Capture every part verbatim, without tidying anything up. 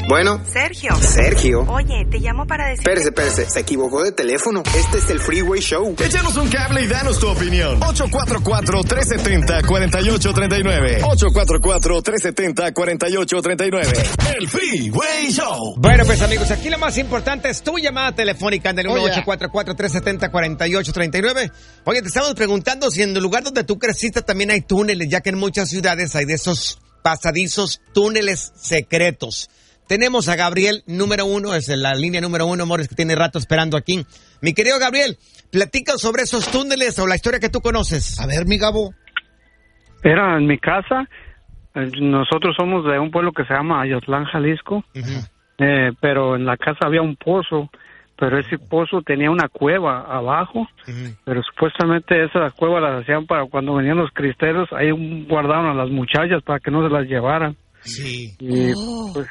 Bueno. Sergio. Sergio. Oye, te llamo para decir... Espérese, espérese, se equivocó de teléfono. Este es el Freeway Show. Échanos un cable y danos tu opinión. ocho cuatro cuatro, tres siete cero, cuatro ocho tres nueve. ocho cuatro cuatro, tres siete cero, cuatro ocho tres nueve. El Freeway Show. Bueno, pues amigos, aquí lo más importante es tu llamada telefónica en el uno ocho cuatro cuatro, tres siete cero, cuatro ocho tres nueve. Oye, te estamos preguntando si en el lugar donde tú creciste también hay túneles, ya que en muchas ciudades hay de esos pasadizos, túneles secretos. Tenemos a Gabriel, número uno, es la línea número uno, Morris, que tiene rato esperando aquí. Mi querido Gabriel, platica sobre esos túneles o la historia que tú conoces. A ver, mi Gabo. Era en mi casa. Nosotros somos de un pueblo que se llama Ayotlán, Jalisco. Uh-huh. Eh, pero en la casa había un pozo, pero ese pozo tenía una cueva abajo. Uh-huh. Pero supuestamente esas cuevas las hacían para cuando venían los cristeros, ahí guardaban a las muchachas para que no se las llevaran. Sí. Y, oh. pues,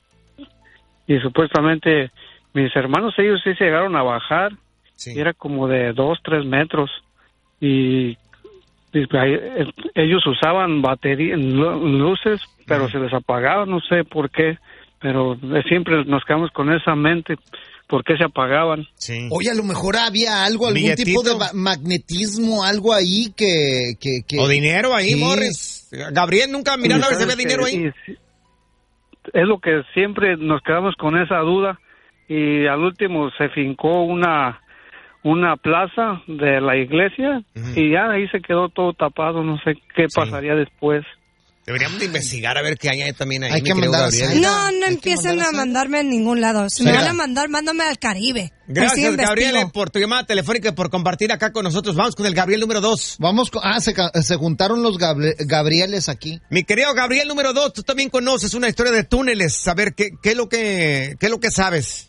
y supuestamente mis hermanos, ellos sí se llegaron a bajar. Sí. Y era como de dos, tres metros. Y, y ellos usaban baterías, luces, pero uh-huh. se les apagaban, no sé por qué. Pero siempre nos quedamos con esa mente, ¿por qué se apagaban? Sí. Oye, a lo mejor había algo, algún Billetito. tipo de magnetismo, algo ahí que... que, que... O dinero ahí, sí. Morris. Gabriel, nunca miraron a ver si había dinero ahí. Sí, es lo que siempre nos quedamos con esa duda, y al último se fincó una una plaza de la iglesia, uh-huh. y ya ahí se quedó todo tapado, no sé qué sí. pasaría después. Deberíamos de investigar a ver qué hay también ahí. Hay que mandar Gabriel. No, no empiecen a, a mandarme a ningún lado. Si Mira. me van a mandar, mándame al Caribe. Gracias, Gabriel, por tu llamada telefónica y por compartir acá con nosotros. Vamos con el Gabriel número dos. Vamos con... Ah, se, se juntaron los Gabri- Gabrieles aquí. Mi querido Gabriel número dos, tú también conoces una historia de túneles. A ver, ¿qué, qué, es, lo que, qué es lo que sabes?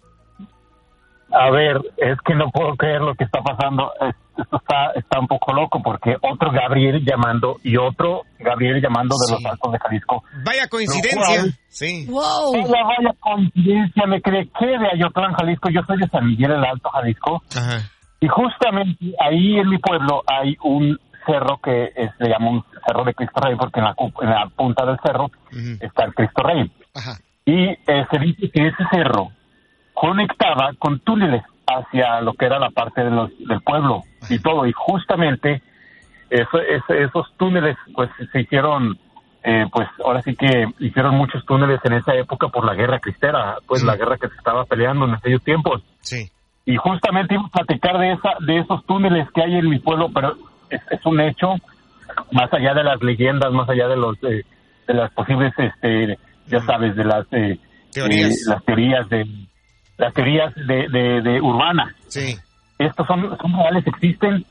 A ver, es que no puedo creer lo que está pasando. Esto está, está un poco loco porque otro Gabriel llamando y otro Gabriel llamando de sí. los Altos de Jalisco. Vaya coincidencia. Cual, sí. Wow. Vaya, vaya coincidencia. Me creí que de Ayotlán, Jalisco. Yo soy de San Miguel el Alto, Jalisco. Ajá. Y justamente ahí en mi pueblo hay un cerro que es, se llama un Cerro de Cristo Rey, porque en la, en la punta del cerro uh-huh. está el Cristo Rey. Ajá. Y eh, se dice que ese cerro conectaba con túneles hacia lo que era la parte de los, del pueblo y todo, y justamente eso, eso, esos túneles pues se hicieron, eh, pues ahora sí que hicieron muchos túneles en esa época por la guerra cristera, pues sí. la guerra que se estaba peleando en aquellos tiempos. Sí. Y justamente iba a platicar de esa, de esos túneles que hay en mi pueblo, pero es, es un hecho, más allá de las leyendas, más allá de los eh, de las posibles, este, ya sabes, de las eh, teorías, eh, las teorías de las teorías de, de, de urbanas. Sí. Estos son, son reales, existen,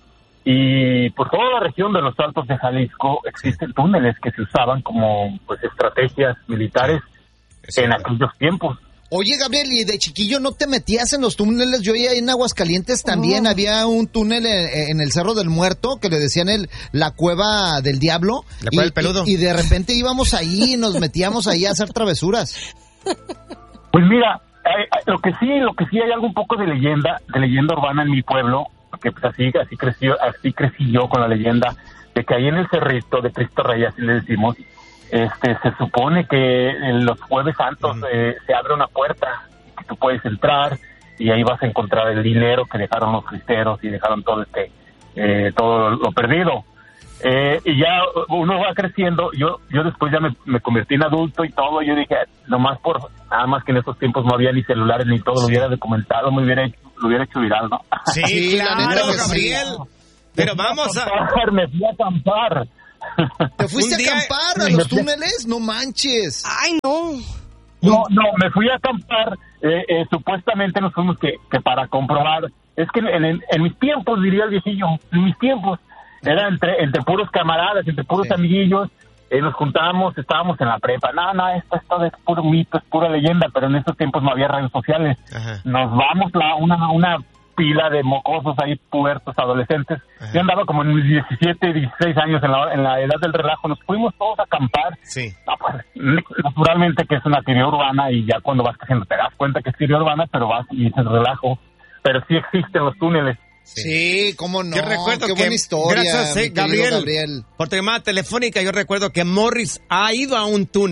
y por toda la región de los Altos de Jalisco existen sí. túneles que se usaban como pues estrategias militares sí. en aquellos tiempos. Oye, Gabriel, ¿y de chiquillo no te metías en los túneles? Yo ya en Aguascalientes también oh. había un túnel en, en el Cerro del Muerto que le decían el la Cueva del Diablo. La Cueva del Peludo. Y, y de repente íbamos ahí y nos metíamos ahí a hacer travesuras. Pues mira, eh, lo que sí, lo que sí hay algo un poco de leyenda, de leyenda urbana en mi pueblo, que pues así, así creció, así crecí yo con la leyenda de que ahí en el cerrito de Cristo Rey, así le decimos, este, se supone que en los Jueves Santos uh-huh. eh, se abre una puerta que tú puedes entrar y ahí vas a encontrar el dinero que dejaron los cristeros y dejaron todo este, eh, todo lo perdido. Eh, y ya uno va creciendo. Yo yo después ya me, me convertí en adulto y todo. Yo dije, nomás por, nada más que en esos tiempos no había ni celulares ni todo, sí. lo hubiera documentado, me hubiera hecho, lo hubiera hecho viral, ¿no? Sí, sí claro, Gabriel. Pero vamos a... a... Me fui a acampar. ¿Te fuiste a acampar a los túneles? No manches. Ay, no. No, no, me fui a acampar. Eh, eh, supuestamente nos fuimos que, que para comprobar. Es que en, en, en mis tiempos, diría el viejillo, en mis tiempos, era entre, entre puros camaradas, entre puros sí. amiguillos, eh, nos juntábamos, estábamos en la prepa. No, no, esto, esto es puro mito, es pura leyenda, pero en esos tiempos no había redes sociales. Ajá. Nos vamos la, una, una pila de mocosos ahí, puertos, adolescentes. Ajá. Yo andaba como en mis diecisiete, dieciséis años, en la, en la edad del relajo. Nos fuimos todos a acampar. Sí. No, pues, naturalmente que es una teoría urbana, y ya cuando vas creciendo te das cuenta que es teoría urbana, pero vas y es el relajo. Pero sí existen los túneles. Sí, sí, cómo no. Yo recuerdo Qué que, buena historia, gracias, eh, Gabriel, Gabriel, por tu llamada telefónica, yo recuerdo que Morris ha ido a un túnel.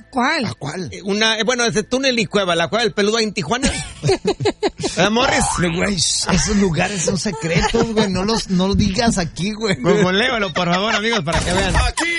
¿Cuál? ¿A cuál? Una, bueno, ese túnel y cueva, la cueva del peludo ahí en Tijuana. ¿Eh, Morris? Güey, esos lugares son secretos, güey. No los, no los digas aquí, güey. Pues léalo, por favor, amigos, para que vean.